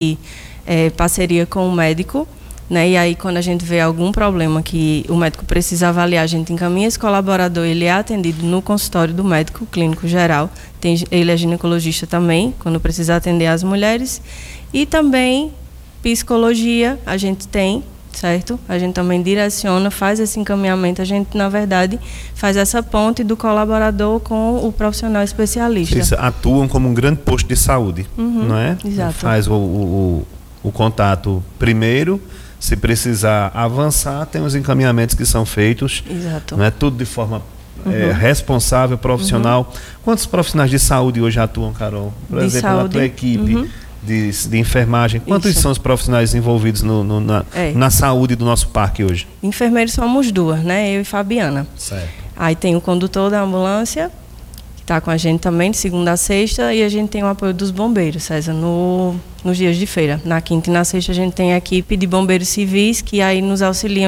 parceria com o médico, né? E aí, quando a gente vê algum problema que o médico precisa avaliar, a gente encaminha esse colaborador, ele é atendido no consultório do médico clínico geral. Ele é ginecologista também, quando precisa atender as mulheres. E também psicologia, a gente tem, certo? A gente também direciona, faz esse encaminhamento. A gente, na verdade, faz essa ponte do colaborador com o profissional especialista. Vocês atuam como um grande posto de saúde, não é? Exato. Faz o contato primeiro. Se precisar avançar, tem os encaminhamentos que são feitos. Exato. Não é tudo de forma responsável, profissional. Quantos profissionais de saúde hoje atuam, Carol? Por exemplo, na tua equipe de enfermagem. Quantos são os profissionais envolvidos na saúde do nosso parque hoje? Enfermeiros somos 2, né? Eu e Fabiana. Certo. Aí tem o condutor da ambulância, que está com a gente também, de segunda a sexta, e a gente tem o apoio dos bombeiros, César, nos dias de feira. Na quinta e na sexta a gente tem a equipe de bombeiros civis, que aí nos auxiliam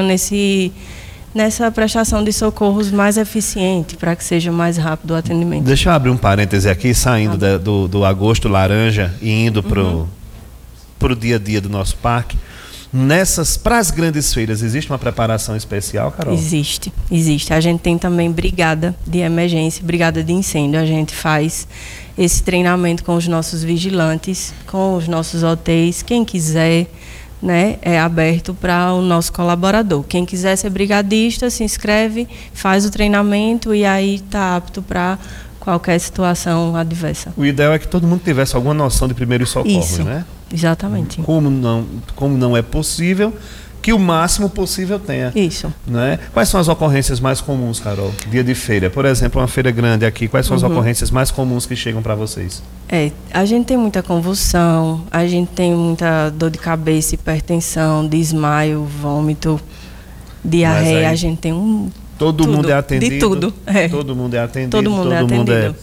nessa prestação de socorros mais eficiente, para que seja mais rápido o atendimento. Deixa eu abrir um parêntese aqui, saindo do agosto laranja e indo para o dia a dia do nosso parque. Para as grandes feiras, existe uma preparação especial, Carol? Existe. A gente tem também brigada de emergência, brigada de incêndio. A gente faz esse treinamento com os nossos vigilantes, com os nossos hotéis. Quem quiser, né, é aberto para o nosso colaborador. Quem quiser ser brigadista, se inscreve, faz o treinamento e aí está apto para qualquer situação adversa. O ideal é que todo mundo tivesse alguma noção de primeiros socorros, né? Exatamente. Como não é possível, que o máximo possível tenha. Isso. Né? Quais são as ocorrências mais comuns, Carol? Dia de feira, por exemplo, uma feira grande aqui, quais são as ocorrências mais comuns que chegam para vocês? A gente tem muita convulsão, a gente tem muita dor de cabeça, hipertensão, desmaio, vômito, diarreia, a gente tem todo mundo é atendido. De tudo. Todo mundo é atendido. Todo mundo é atendido.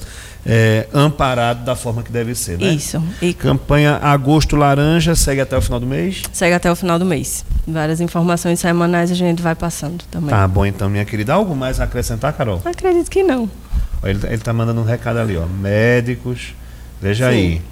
Amparado da forma que deve ser, né? Isso. E campanha Agosto Laranja segue até o final do mês? Segue até o final do mês. Várias informações semanais a gente vai passando também. Tá bom, então, minha querida. Algo mais a acrescentar, Carol? Acredito que não. Ele tá mandando um recado ali, ó. Médicos, veja aí.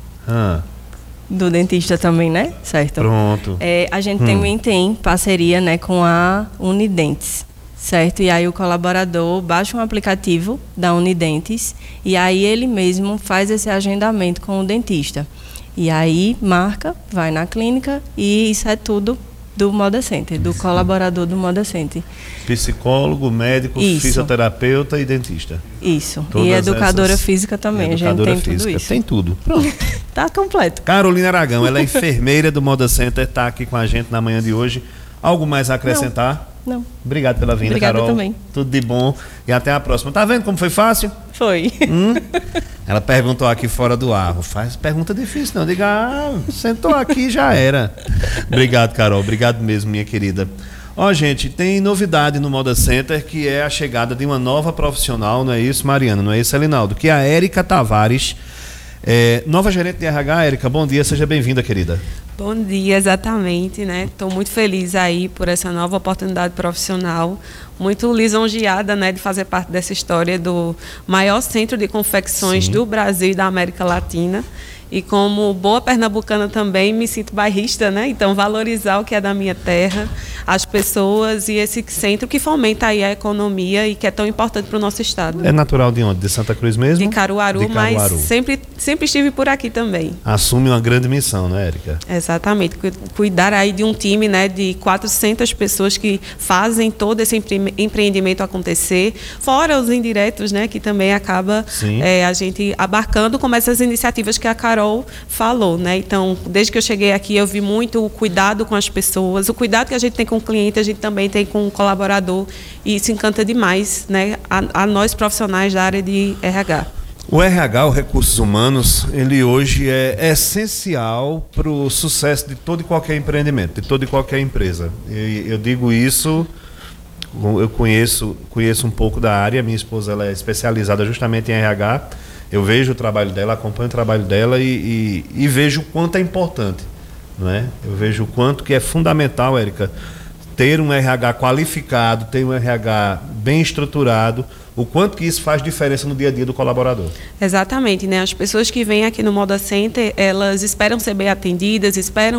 Do dentista também, né? Certo. Pronto. A gente também tem parceria, né, com a Unidentes. Certo? E aí o colaborador baixa um aplicativo da Unidentes e aí ele mesmo faz esse agendamento com o dentista. E aí marca, vai na clínica e isso é tudo do Moda Center, do colaborador do Moda Center. Psicólogo, médico, fisioterapeuta e dentista. Isso. E educadora física também. Educadora a gente tem física. tudo isso. Tem tudo. Pronto. Tá completo. Carolina Aragão, ela é enfermeira do Moda Center, está aqui com a gente na manhã de hoje. Algo mais a acrescentar? Não. Obrigado pela vinda, Obrigada, Carol. Também. Tudo de bom e até a próxima. Tá vendo como foi fácil? Foi. Ela perguntou aqui fora do ar. Faz pergunta difícil, não. Diga, sentou aqui já era. Obrigado, Carol. Obrigado mesmo, minha querida. Gente, tem novidade no Moda Center, que é a chegada de uma nova profissional, não é isso, Mariana? Não é isso, Elinaldo? Que é a Érica Tavares, nova gerente de RH. Érica, bom dia, seja bem-vinda, querida. Bom dia, exatamente, né? Estou muito feliz aí por essa nova oportunidade profissional, muito lisonjeada, né, de fazer parte dessa história do maior centro de confecções do Brasil e da América Latina. E como boa pernambucana também me sinto bairrista, né? Então valorizar o que é da minha terra, as pessoas e esse centro que fomenta aí a economia e que é tão importante para o nosso estado. É natural de onde? De Santa Cruz mesmo? De Caruaru, mas sempre estive por aqui também. Assume uma grande missão, né, Érica? Exatamente. Cuidar aí de um time, né, de 400 pessoas que fazem todo esse empreendimento acontecer, fora os indiretos, né, que também acaba a gente abarcando como essas iniciativas que a Carol falou, né? Então, desde que eu cheguei aqui, eu vi muito o cuidado com as pessoas, o cuidado que a gente tem com o cliente, a gente também tem com o colaborador, e isso encanta demais, né, a nós profissionais da área de RH. O RH, o Recursos Humanos, ele hoje é essencial para o sucesso de todo e qualquer empreendimento, de toda e qualquer empresa. E eu digo isso, eu conheço um pouco da área, minha esposa ela é especializada justamente em RH. Eu vejo o trabalho dela, acompanho o trabalho dela e vejo o quanto é importante, não é? Eu vejo o quanto que é fundamental, Érica, ter um RH qualificado, ter um RH bem estruturado, o quanto que isso faz diferença no dia a dia do colaborador. Exatamente, né? As pessoas que vêm aqui no Moda Center, elas esperam ser bem atendidas, esperam